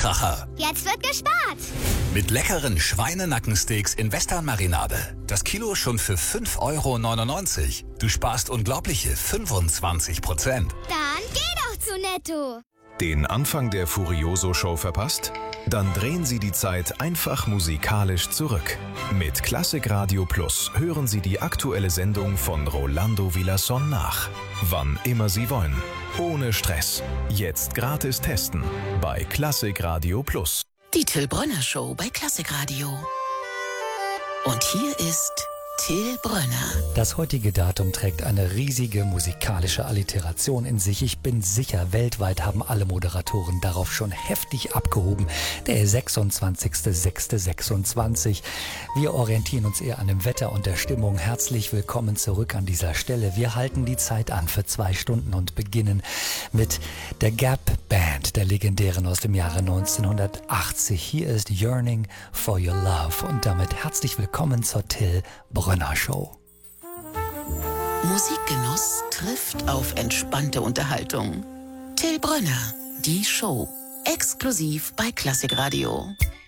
Oberkracher. Jetzt wird gespart. Mit leckeren Schweinenackensteaks in Western-Marinade. Das Kilo schon für 5,99 €. Du sparst unglaubliche 25%. Dann geh doch zu Netto. Den Anfang der Furioso-Show verpasst? Dann drehen Sie die Zeit einfach musikalisch zurück. Mit Klassik Radio Plus hören Sie die aktuelle Sendung von Rolando Villazón nach. Wann immer Sie wollen. Ohne Stress. Jetzt gratis testen bei Klassik Radio Plus. Die Till Brönner Show bei Klassik Radio. Und hier ist Till Brönner. Das heutige Datum trägt eine riesige musikalische Alliteration in sich. Ich bin sicher, weltweit haben alle Moderatoren darauf schon heftig abgehoben. Der 26.06.26. Wir orientieren uns eher an dem Wetter und der Stimmung. Herzlich willkommen zurück an dieser Stelle. Wir halten die Zeit an für 2 Stunden und beginnen mit der Gap Band, der legendären aus dem Jahre 1980. Hier ist Yearning for Your Love und damit herzlich willkommen zur Till Brönner Show. Musikgenuss trifft auf entspannte Unterhaltung. Till Brönner, die Show. Exklusiv bei Klassik Radio.